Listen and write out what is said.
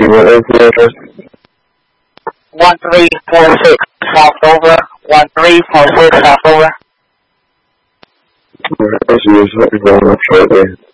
repeat what is the address? 1346 South Dover. 1346 South Dover. Alright, I'll see you shortly.